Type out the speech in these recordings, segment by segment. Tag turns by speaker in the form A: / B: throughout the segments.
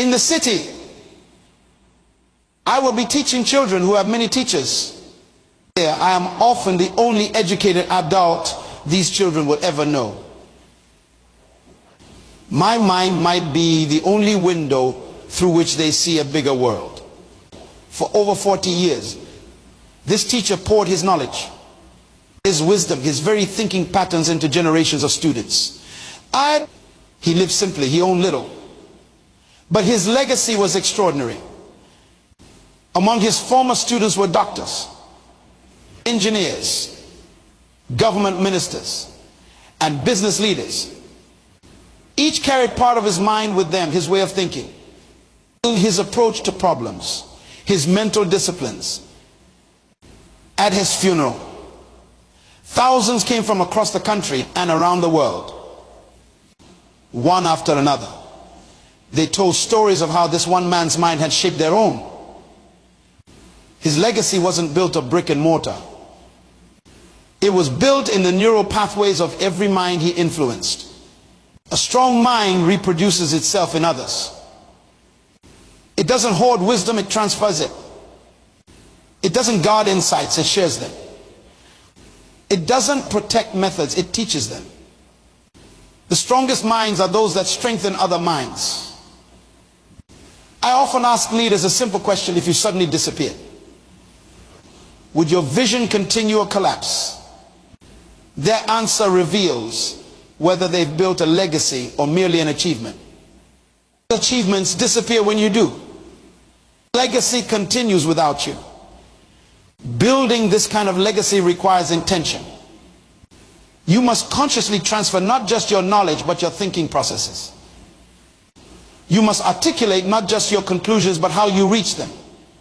A: In the city, I will be teaching children who have many teachers. I am often the only educated adult these children will ever know. My mind might be the only window through which they see a bigger world. For over 40 years, this teacher poured his knowledge, his wisdom, his very thinking patterns into generations of students. He lived simply, he owned little. But his legacy was extraordinary. Among his former students were doctors, engineers, government ministers, and business leaders. Each carried part of his mind with them, his way of thinking, his approach to problems, his mental disciplines. At his funeral, thousands came from across the country and around the world, one after another. They told stories of how this one man's mind had shaped their own. His legacy wasn't built of brick and mortar. It was built in the neural pathways of every mind he influenced. A strong mind reproduces itself in others. It doesn't hoard wisdom, it transfers it. It doesn't guard insights, it shares them. It doesn't protect methods, it teaches them. The strongest minds are those that strengthen other minds. I often ask leaders a simple question: if you suddenly disappeared, would your vision continue or collapse? Their answer reveals whether they've built a legacy or merely an achievement. Achievements disappear when you do. Legacy continues without you. Building this kind of legacy requires intention. You must consciously transfer not just your knowledge but your thinking processes. You must articulate not just your conclusions but how you reach them.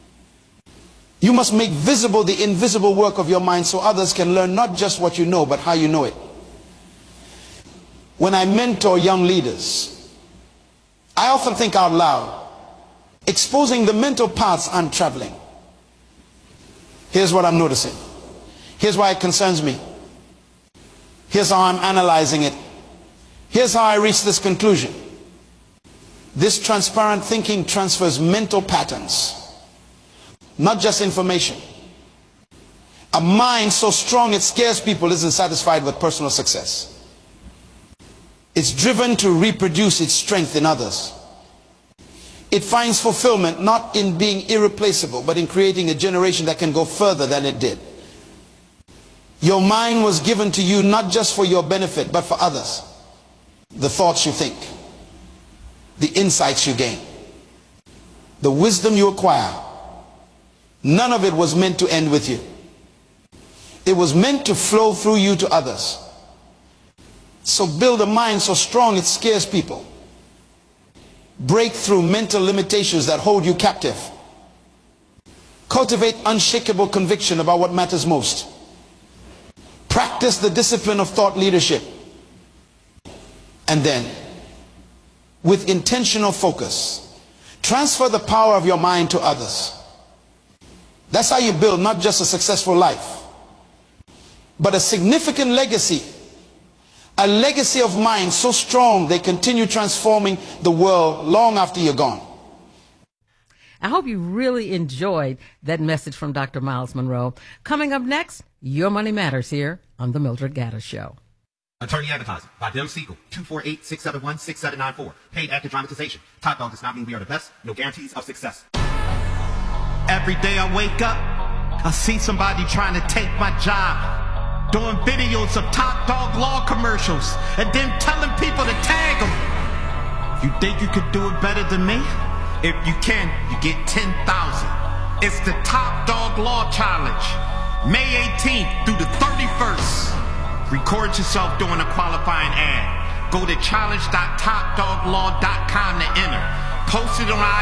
A: You must make visible the invisible work of your mind so others can learn not just what you know but how you know it. When I mentor young leaders, I often think out loud, exposing the mental paths I'm traveling. Here's what I'm noticing. Here's why it concerns me. Here's how I'm analyzing it. Here's how I reach this conclusion. This transparent thinking transfers mental patterns, not just information. A mind so strong it scares people isn't satisfied with personal success. It's driven to reproduce its strength in others. It finds fulfillment not in being irreplaceable, but in creating a generation that can go further than it did. Your mind was given to you not just for your benefit, but for others. The thoughts you think, the insights you gain, the wisdom you acquire, none of it was meant to end with you. It was meant to flow through you to others. So build a mind so strong it scares people. Break through mental limitations that hold you captive. Cultivate unshakable conviction about what matters most. Practice the discipline of thought leadership. And then, with intentional focus, transfer the power of your mind to others. That's how you build not just a successful life, but a significant legacy. A legacy of minds so strong they continue transforming the world long after you're gone.
B: I hope you really enjoyed that message from Dr. Myles Munroe. Coming up next, Your Money Matters here on The Mildred Gaddis Show.
C: Attorney Advertising by Dem Siegel, 248-671-6794. Paid active dramatization. Top Dog does not mean we are the best. No guarantees of success. Every day I wake up, I see somebody trying to take my job. Doing videos of Top Dog Law commercials and then telling people to tag them. You think you could do it better than me? If you can, you get 10,000. It's the Top Dog Law Challenge, May 18th through the 31st. Record yourself doing a qualifying ad. Go to challenge.topdoglaw.com to enter. Post it on